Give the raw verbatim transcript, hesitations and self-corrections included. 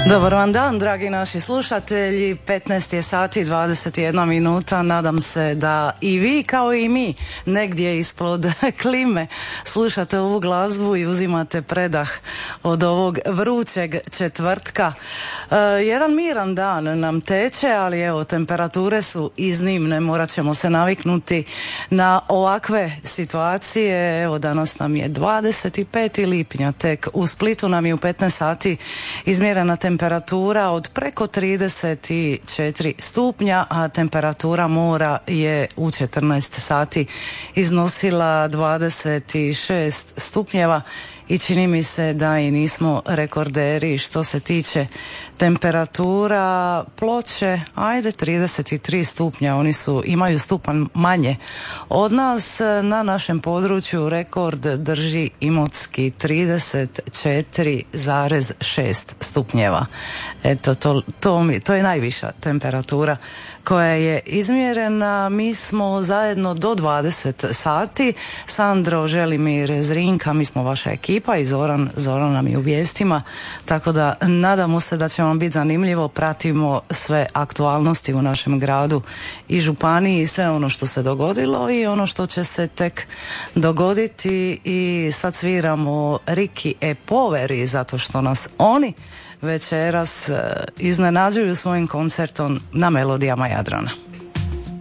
Dobar vam dan, dragi naši slušatelji. petnaest je sati i dvadeset jedna minuta. Nadam se da i vi kao i mi negdje ispod klime slušate ovu glazbu i uzimate predah od ovog vrućeg četvrtka. E, jedan miran dan nam teče, ali evo, temperature su iznimne, morat ćemo se naviknuti na ovakve situacije. Evo, danas nam je dvadeset peti lipnja, tek u Splitu nam je u petnaest sati izmjerena temperatura temperatura od preko trideset četiri stupnja, a temperatura mora je u četrnaest sati iznosila dvadeset šest stupnjeva i čini mi se da i nismo rekorderi što se tiče temperatura. Ploče, ajde, trideset tri stupnja, oni su, imaju stupanj manje od nas. Na našem području rekord drži Imotski, trideset četiri zarez šest stupnjeva. Eto, to, to, mi, to je najviša temperatura koja je izmjerena. Mi smo zajedno do dvadeset sati. Sandro, Želimir, Zrinka, mi smo vaša ekipa i Zoran, Zoran nam je u vijestima, tako da nadamo se da će vam biti zanimljivo. Pratimo sve aktualnosti u našem gradu i županiji i sve ono što se dogodilo i ono što će se tek dogoditi. I sad sviramo Ricky e Poveri zato što nas oni večeras iznenađuju svojim koncertom na Melodijama Jadrana.